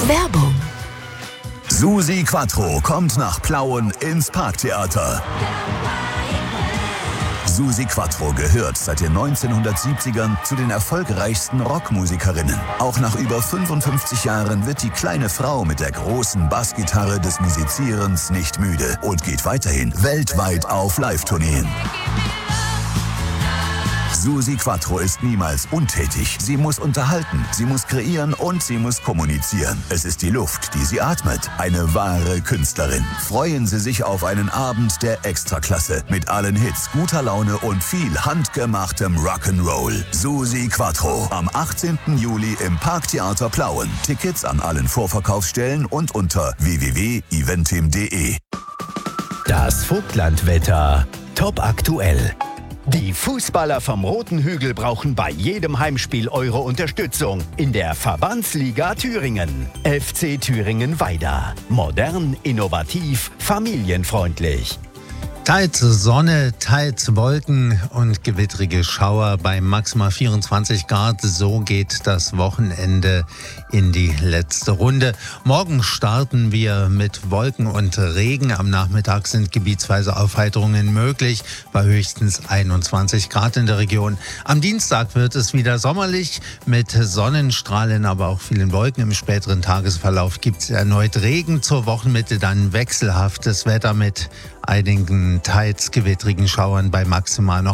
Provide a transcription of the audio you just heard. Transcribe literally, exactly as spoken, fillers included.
Werbung. Susi Quattro kommt nach Plauen ins Parktheater. Susi Quattro gehört seit den neunzehnhundertsiebzigern zu den erfolgreichsten Rockmusikerinnen. Auch nach über fünfundfünfzig Jahren wird die kleine Frau mit der großen Bassgitarre des Musizierens nicht müde und geht weiterhin weltweit auf Live-Tourneen. Susi Quattro ist niemals untätig. Sie muss unterhalten, sie muss kreieren und sie muss kommunizieren. Es ist die Luft, die sie atmet. Eine wahre Künstlerin. Freuen Sie sich auf einen Abend der Extraklasse mit allen Hits, guter Laune und viel handgemachtem Rock'n'Roll. Susi Quattro am achtzehnten Juli im Parktheater Plauen. Tickets an allen Vorverkaufsstellen und unter w w w punkt eventim punkt de. Das Vogtlandwetter. Top aktuell. Die Fußballer vom Roten Hügel brauchen bei jedem Heimspiel eure Unterstützung in der Verbandsliga Thüringen. F C Thüringen-Weida. Modern, innovativ, familienfreundlich. Teils Sonne, teils Wolken und gewittrige Schauer bei maximal vierundzwanzig Grad. So geht das Wochenende in die letzte Runde. Morgen starten wir mit Wolken und Regen. Am Nachmittag sind gebietsweise Aufheiterungen möglich bei höchstens einundzwanzig Grad in der Region. Am Dienstag wird es wieder sommerlich mit Sonnenstrahlen, aber auch vielen Wolken. Im späteren Tagesverlauf gibt es erneut Regen. Zur Wochenmitte dann wechselhaftes Wetter mit einigen teils gewittrigen Schauern bei maximal noch